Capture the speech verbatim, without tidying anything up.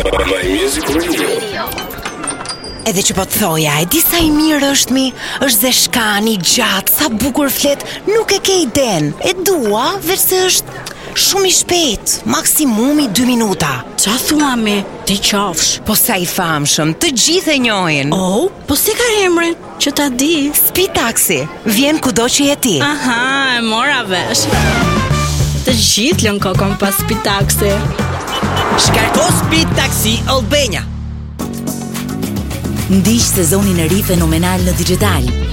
My Music Radio. Edhe që po të thoja, e di sa i mirë është mi, është zeshkani, gjatë, sa bukur flet, nuk e ke iden. E dua, veç se është shumë i shpejt, maksimumi dy minuta. Qa thua mi, ti qafsh? Po sa i famshëm, të gjithë e njohin. Oh, po si ka emrin, që ta di? Speed Taxi, vjen kudo që je ti. Aha, e mora vesh. Të gjithë lën kokon pas Speed Taxi. Shkarko Speed Taxi Albania. Ndiq sezonin e ri fenomenal në digital.